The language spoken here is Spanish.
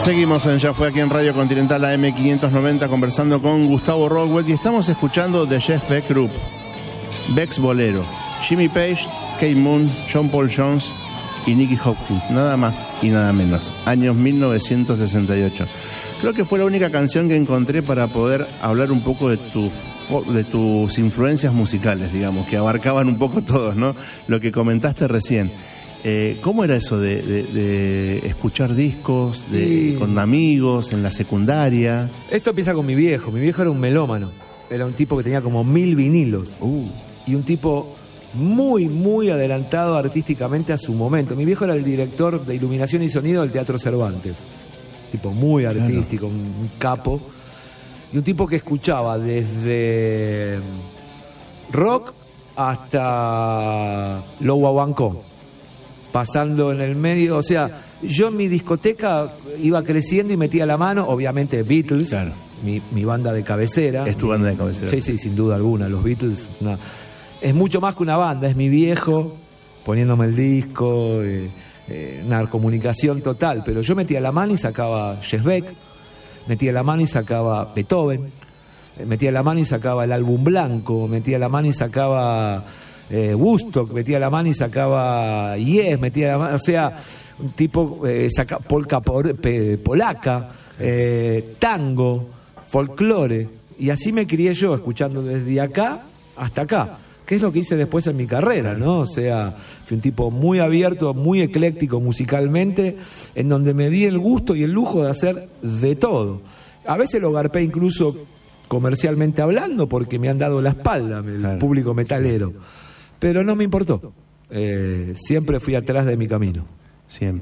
Seguimos en Ya Fue aquí en Radio Continental AM590 conversando con Gustavo Rockwell y estamos escuchando The Jeff Beck Group, Beck's Bolero, Jimmy Page, Keith Moon, John Paul Jones y Nicky Hopkins, nada más y nada menos, años 1968. Creo que fue la única canción que encontré para poder hablar un poco de tus influencias musicales, digamos, que abarcaban un poco todos, ¿no? Lo que comentaste recién. ¿Cómo era eso de escuchar discos con amigos en la secundaria? Esto empieza con mi viejo. Mi viejo era un melómano. Era un tipo que tenía como 1000 vinilos. Y un tipo muy, muy adelantado artísticamente a su momento. Mi viejo era el director de iluminación y sonido del Teatro Cervantes. Tipo muy artístico, claro. Un capo. Y un tipo que escuchaba desde rock hasta lo guaguancó. Pasando en el medio, o sea, yo en mi discoteca iba creciendo y metía la mano, obviamente Beatles, claro. mi banda de cabecera. ¿Es tu banda de cabecera? Sí, sin duda alguna, los Beatles, es mucho más que una banda, es mi viejo poniéndome el disco, una comunicación total, pero yo metía la mano y sacaba Jeff Beck, metía la mano y sacaba Beethoven, metía la mano y sacaba el álbum blanco, metía la mano y sacaba Woodstock, metía la mano y sacaba Yes, metía la mano, o sea, un tipo saca polka polaca, tango, folclore, y así me crié yo, escuchando desde acá hasta acá, que es lo que hice después en mi carrera, ¿no? O sea, fui un tipo muy abierto, muy ecléctico musicalmente, en donde me di el gusto y el lujo de hacer de todo. A veces lo garpé incluso comercialmente hablando, porque me han dado la espalda el público metalero. Pero no me importó. Siempre fui atrás de mi camino. Siempre.